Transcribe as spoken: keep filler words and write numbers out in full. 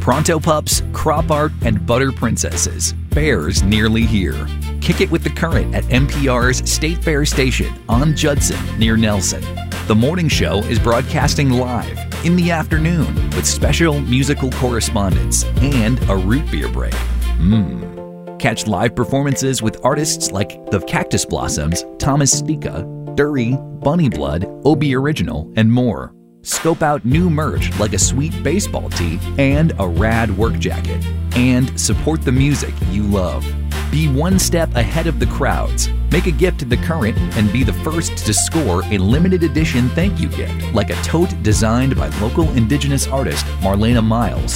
Pronto Pups, Crop Art, and Butter Princesses. Fair's nearly here. Kick it with the current at N P R's State Fair Station on Judson near Nelson. The morning show is broadcasting live in the afternoon with special musical correspondence and a root beer break. Mmm. Catch live performances with artists like the Cactus Blossoms, Thomas Stika, Dury, Bunny Blood, Obi Original, and more. Scope out new merch like a sweet baseball tee and a rad work jacket. And support the music you love. Be one step ahead of the crowds. Make a gift to the current and be the first to score a limited edition thank you gift, like a tote designed by local Indigenous artist Marlena Miles.